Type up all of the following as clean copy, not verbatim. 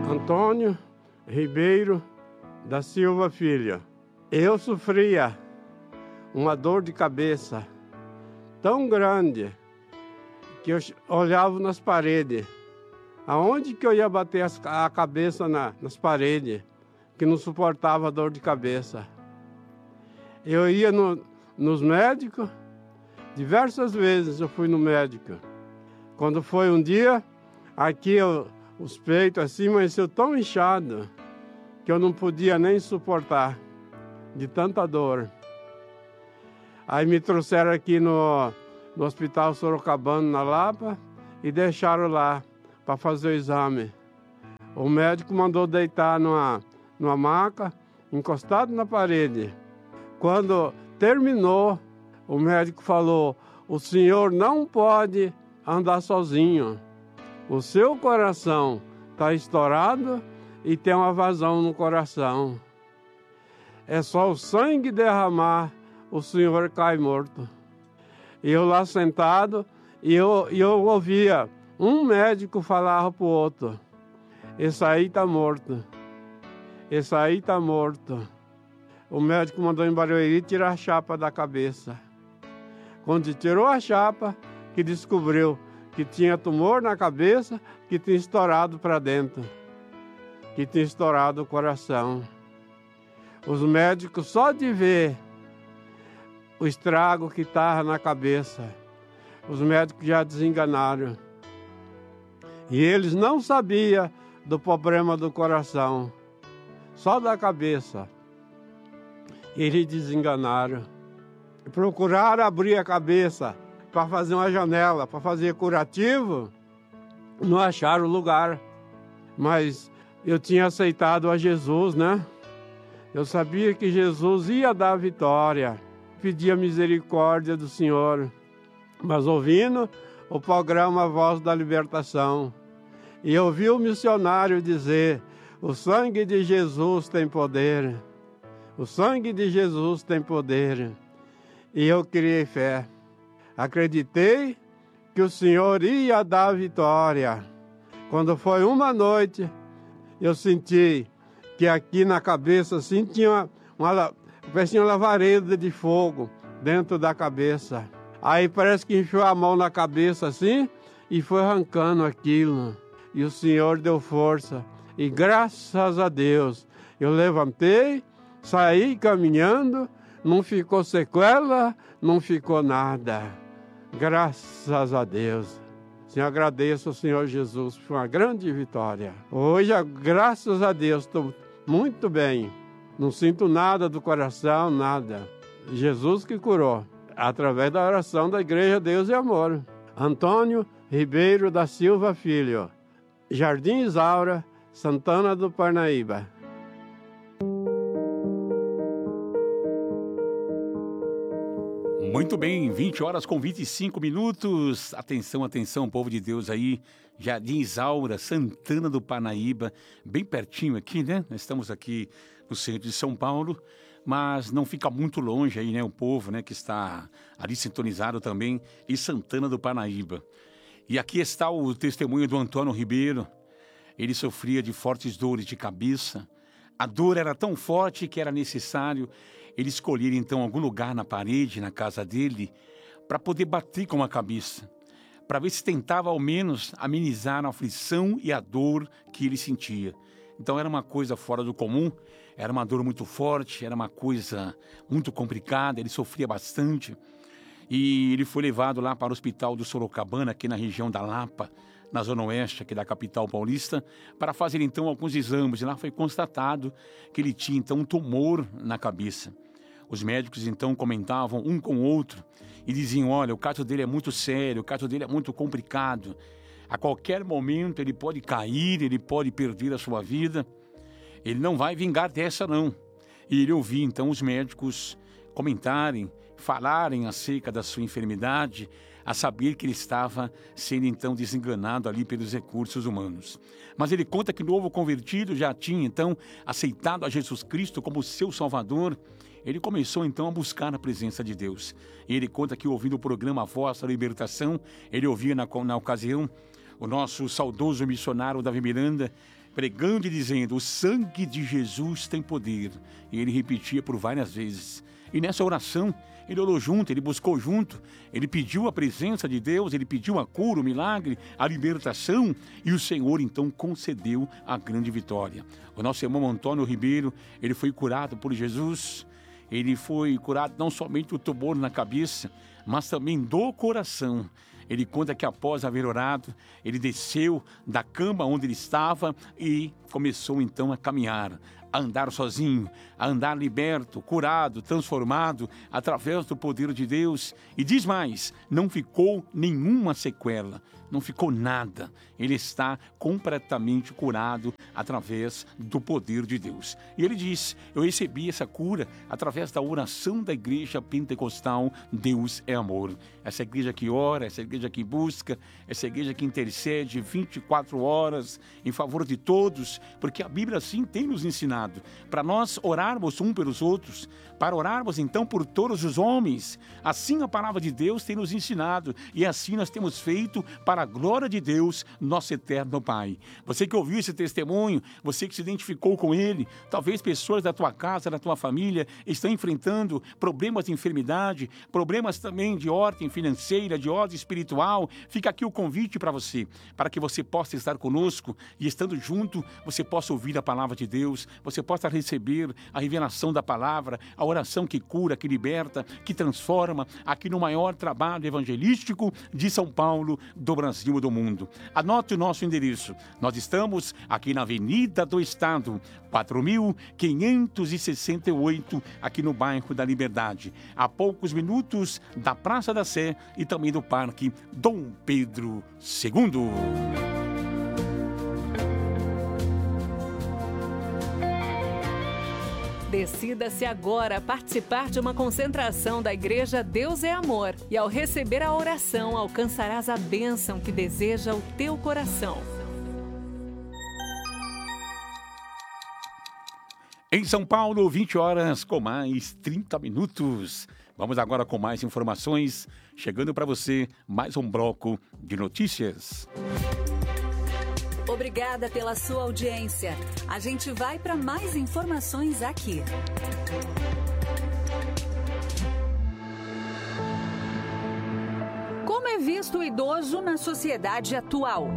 Antônio Ribeiro da Silva Filho. Eu sofria uma dor de cabeça tão grande que eu olhava nas paredes. Aonde que eu ia bater a cabeça nas paredes, que não suportava a dor de cabeça. Eu ia nos médicos, diversas vezes eu fui no médico. Quando foi um dia, aqui os peitos assim amanheceu tão inchado que eu não podia nem suportar de tanta dor. Aí me trouxeram aqui no Hospital Sorocabana, na Lapa, e deixaram lá para fazer o exame. O médico mandou deitar numa maca, encostado na parede. Quando terminou, o médico falou: o senhor não pode andar sozinho. O seu coração está estourado e tem uma vazão no coração. É só o sangue derramar, o senhor cai morto. E eu lá sentado, e eu ouvia um médico falar para o outro: esse aí está morto, esse aí está morto. O médico mandou em Barueri tirar a chapa da cabeça. Quando tirou a chapa, que descobriu que tinha tumor na cabeça, que tinha estourado para dentro, que tinha estourado o coração. Os médicos, só de ver o estrago que estava na cabeça, os médicos já desenganaram. E eles não sabiam do problema do coração, só da cabeça. Eles desenganaram. Procuraram abrir a cabeça para fazer uma janela, para fazer curativo, não acharam lugar. Mas eu tinha aceitado a Jesus, né? Eu sabia que Jesus ia dar a vitória. Pedia misericórdia do Senhor. Mas ouvindo o programa Voz da Libertação, e ouvi o missionário dizer: o sangue de Jesus tem poder. O sangue de Jesus tem poder. E eu criei fé. Acreditei que o Senhor ia dar a vitória. Quando foi uma noite, eu senti que aqui na cabeça assim tinha uma lavareda de fogo dentro da cabeça. Aí parece que enfiou a mão na cabeça assim e foi arrancando aquilo. E o Senhor deu força. E graças a Deus eu levantei, saí caminhando, não ficou sequela, não ficou nada. Graças a Deus. Sim, agradeço ao Senhor Jesus por uma grande vitória. Hoje, graças a Deus, estou muito bem. Não sinto nada do coração, nada. Jesus que curou, através da oração da Igreja Deus e Amor. Antônio Ribeiro da Silva Filho, Jardim Isaura, Santana do Parnaíba. Muito bem, 20 horas com 25 minutos. Atenção, atenção, povo de Deus aí. Jardim Isaura, Santana do Parnaíba, bem pertinho aqui, né? Nós estamos aqui no centro de São Paulo, mas não fica muito longe aí, né? O povo, né, que está ali sintonizado também em Santana do Parnaíba. E aqui está o testemunho do Antônio Ribeiro. Ele sofria de fortes dores de cabeça. A dor era tão forte que era necessário ele escolher então algum lugar na parede, na casa dele, para poder bater com a cabeça, para ver se tentava ao menos amenizar a aflição e a dor que ele sentia. Então era uma coisa fora do comum, era uma dor muito forte, era uma coisa muito complicada, ele sofria bastante. E ele foi levado lá para o Hospital do Sorocabana, aqui na região da Lapa, na zona oeste aqui da capital paulista, para fazer então alguns exames. E lá foi constatado que ele tinha então um tumor na cabeça. Os médicos então comentavam um com o outro e diziam: olha, o caso dele é muito sério, o caso dele é muito complicado. A qualquer momento ele pode cair, ele pode perder a sua vida. Ele não vai vingar dessa não. E ele ouvia então os médicos comentarem, falarem acerca da sua enfermidade, a saber que ele estava sendo então desenganado ali pelos recursos humanos. Mas ele conta que novo convertido já tinha então aceitado a Jesus Cristo como seu Salvador. Ele começou então a buscar a presença de Deus. E ele conta que ouvindo o programa Voz da Libertação, ele ouvia na ocasião o nosso saudoso missionário Davi Miranda, pregando e dizendo: o sangue de Jesus tem poder. E ele repetia por várias vezes. E nessa oração, ele orou junto, ele buscou junto, ele pediu a presença de Deus, ele pediu a cura, o milagre, a libertação, e o Senhor então concedeu a grande vitória. O nosso irmão Antônio Ribeiro, ele foi curado por Jesus, ele foi curado não somente do tumor na cabeça, mas também do coração. Ele conta que após haver orado, ele desceu da cama onde ele estava e começou então a caminhar, a andar sozinho, a andar liberto, curado, transformado através do poder de Deus. E diz mais, não ficou nenhuma sequela, não ficou nada. Ele está completamente curado através do poder de Deus. E ele diz: eu recebi essa cura através da oração da igreja pentecostal Deus é Amor. Essa igreja que ora, essa igreja que busca, essa igreja que intercede 24 horas em favor de todos, porque a Bíblia assim tem nos ensinado, para nós orarmos um pelos outros, para orarmos então por todos os homens. Assim a palavra de Deus tem nos ensinado, e assim nós temos feito para a glória de Deus, nosso eterno Pai. Você que ouviu esse testemunho, você que se identificou com ele, talvez pessoas da tua casa, da tua família, estão enfrentando problemas de enfermidade, problemas também de ordem financeira, de ordem espiritual. Fica aqui o convite para você, para que você possa estar conosco e, estando junto, você possa ouvir a palavra de Deus, você possa receber a revelação da palavra, a oração que cura, que liberta, que transforma, aqui no maior trabalho evangelístico de São Paulo, do Brasil e do mundo. Anote o nosso endereço. Nós estamos aqui na Avenida do Estado, 4.568, aqui no bairro da Liberdade, a poucos minutos da Praça da Sé e também do Parque Dom Pedro II. Decida-se agora a participar de uma concentração da Igreja Deus é Amor. E ao receber a oração, alcançarás a bênção que deseja o teu coração. Em São Paulo, 20 horas com mais 30 minutos. Vamos agora com mais informações. Chegando para você mais um bloco de notícias. Obrigada pela sua audiência. A gente vai para mais informações aqui. Como é visto o idoso na sociedade atual?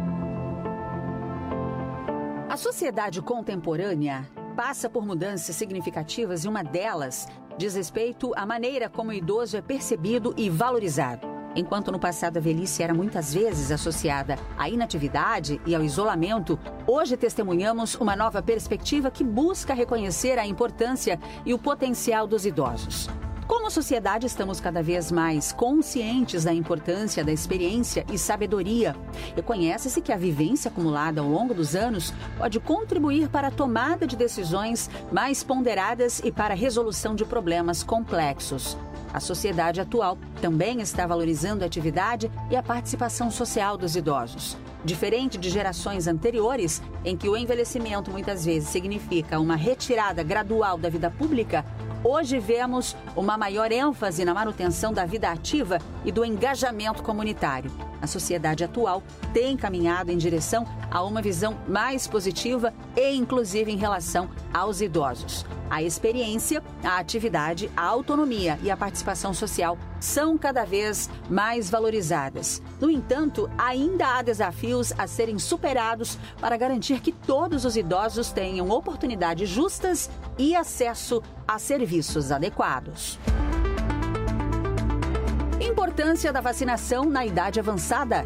A sociedade contemporânea passa por mudanças significativas e uma delas diz respeito à maneira como o idoso é percebido e valorizado. Enquanto no passado a velhice era muitas vezes associada à inatividade e ao isolamento, hoje testemunhamos uma nova perspectiva que busca reconhecer a importância e o potencial dos idosos. Como sociedade, estamos cada vez mais conscientes da importância da experiência e sabedoria. Reconhece-se que a vivência acumulada ao longo dos anos pode contribuir para a tomada de decisões mais ponderadas e para a resolução de problemas complexos. A sociedade atual também está valorizando a atividade e a participação social dos idosos. Diferente de gerações anteriores, em que o envelhecimento muitas vezes significa uma retirada gradual da vida pública, hoje vemos uma maior ênfase na manutenção da vida ativa e do engajamento comunitário. A sociedade atual tem caminhado em direção a uma visão mais positiva e inclusive em relação aos idosos. A experiência, a atividade, a autonomia e a participação social são cada vez mais valorizadas. No entanto, ainda há desafios a serem superados para garantir que todos os idosos tenham oportunidades justas e acesso a serviços adequados. Importância da vacinação na idade avançada.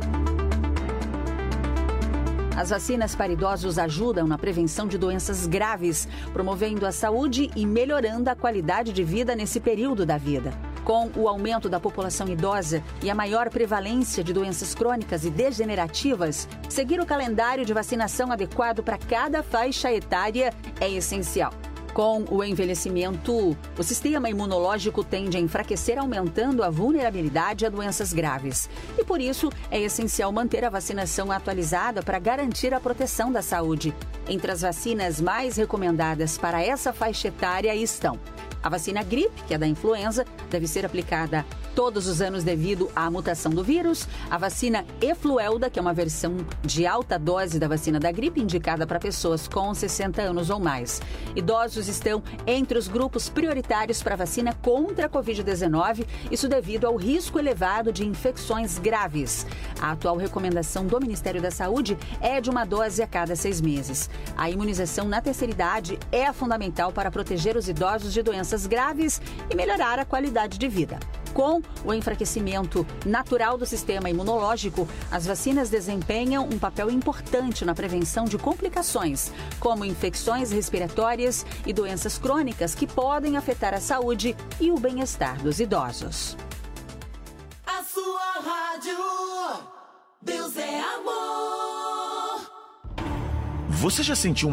As vacinas para idosos ajudam na prevenção de doenças graves, promovendo a saúde e melhorando a qualidade de vida nesse período da vida. Com o aumento da população idosa e a maior prevalência de doenças crônicas e degenerativas, seguir o calendário de vacinação adequado para cada faixa etária é essencial. Com o envelhecimento, o sistema imunológico tende a enfraquecer, aumentando a vulnerabilidade a doenças graves. E por isso, é essencial manter a vacinação atualizada para garantir a proteção da saúde. Entre as vacinas mais recomendadas para essa faixa etária estão: a vacina gripe, que é da influenza, deve ser aplicada todos os anos devido à mutação do vírus. A vacina Efluelda, que é uma versão de alta dose da vacina da gripe, indicada para pessoas com 60 anos ou mais. Idosos estão entre os grupos prioritários para a vacina contra a Covid-19, isso devido ao risco elevado de infecções graves. A atual recomendação do Ministério da Saúde é de uma dose a cada 6 meses. A imunização na terceira idade é fundamental para proteger os idosos de doenças graves e melhorar a qualidade de vida. Com o enfraquecimento natural do sistema imunológico, as vacinas desempenham um papel importante na prevenção de complicações, como infecções respiratórias e doenças crônicas que podem afetar a saúde e o bem-estar dos idosos. A sua rádio, Deus é amor. Você já sentiu